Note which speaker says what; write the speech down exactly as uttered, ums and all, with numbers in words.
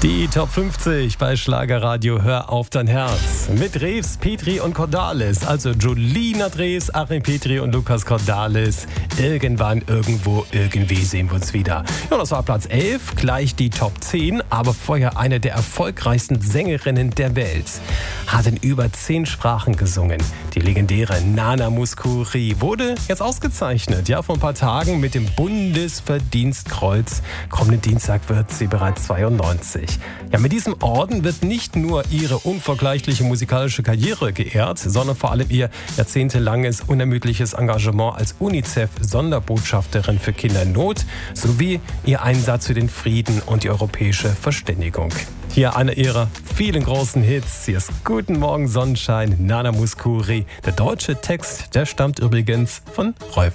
Speaker 1: Die Top fünfzig bei Schlagerradio Hör auf dein Herz. Mit Drews, Petri und Cordalis, also Julina Drews, Achim Petri und Lukas Cordalis. Irgendwann, irgendwo, irgendwie sehen wir uns wieder. Ja, das war Platz elf, gleich die Top zehn, aber vorher eine der erfolgreichsten Sängerinnen der Welt. Hat in über zehn Sprachen gesungen. Die legendäre Nana Mouskouri wurde jetzt ausgezeichnet. Ja, vor ein paar Tagen mit dem Bundesverdienstkreuz. Kommenden Dienstag wird sie bereits zweiundneunzig. Ja, mit diesem Orden wird nicht nur ihre unvergleichliche musikalische Karriere geehrt, sondern vor allem ihr jahrzehntelanges unermüdliches Engagement als UNICEF-Sonderbotschafterin für Kinder in Not sowie ihr Einsatz für den Frieden und die europäische Verständigung. Hier einer ihrer vielen großen Hits. Hier ist Guten Morgen Sonnenschein, Nana Mouskouri. Der deutsche Text, der stammt übrigens von Rolf